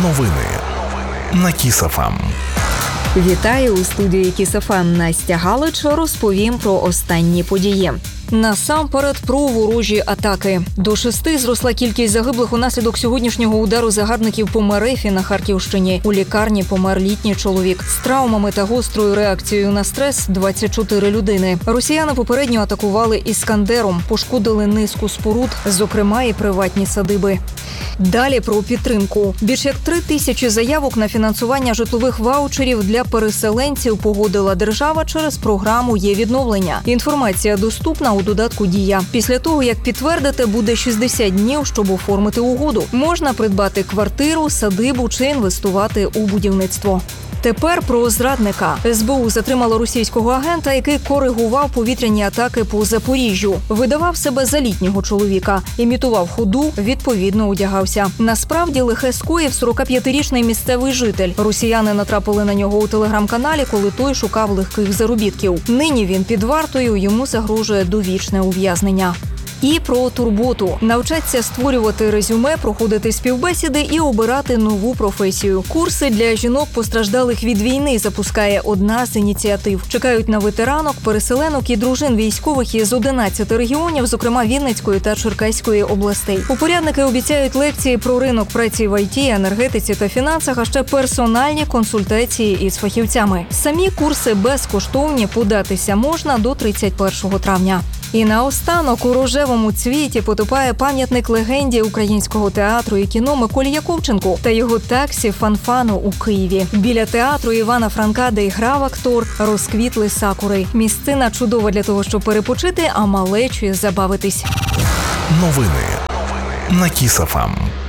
Новини на Kiss FM. Вітаю у студії Kiss FM. Настя Галич. Розповім про останні події. Насамперед про ворожі атаки. До 6 зросла кількість загиблих унаслідок сьогоднішнього удару загарбників по Мерефі на Харківщині. У лікарні помер літній чоловік. З травмами та гострою реакцією на стрес 24 людини. Росіяни попередньо атакували «Іскандером», пошкодили низку споруд, зокрема і приватні садиби. Далі про підтримку. Більш як 3 тисячі заявок на фінансування житлових ваучерів для переселенців погодила держава через програму «Є-відновлення». Інформація доступна у додатку «Дія». Після того, як підтвердите, буде 60 днів, щоб оформити угоду. Можна придбати квартиру, садибу чи інвестувати у будівництво. Тепер про зрадника. СБУ затримало російського агента, який коригував повітряні атаки по Запоріжжю. Видавав себе за літнього чоловіка, імітував ходу, відповідно одягався. Насправді лихе скоїв 45-річний місцевий житель. Росіяни натрапили на нього у телеграм-каналі, коли той шукав легких заробітків. Нині він під вартою, йому загрожує довічне ув'язнення. І про турботу. Навчаться створювати резюме, проходити співбесіди і обирати нову професію. Курси для жінок, постраждалих від війни, запускає одна з ініціатив. Чекають на ветеранок, переселенок і дружин військових із 11 регіонів, зокрема Вінницької та Черкаської областей. Упорядники обіцяють лекції про ринок праці в ІТ, енергетиці та фінансах, а ще персональні консультації із фахівцями. Самі курси безкоштовні, податися можна до 31 травня. І наостанок у рожевому цвіті потопає пам'ятник легенді українського театру і кіно Миколі Яковченку та його таксі «Фанфану» у Києві. Біля театру Івана Франка, де й грав актор, розквітли сакури. Місцина чудова для того, щоб перепочити, а малечі забавитись. Новини на Kiss FM.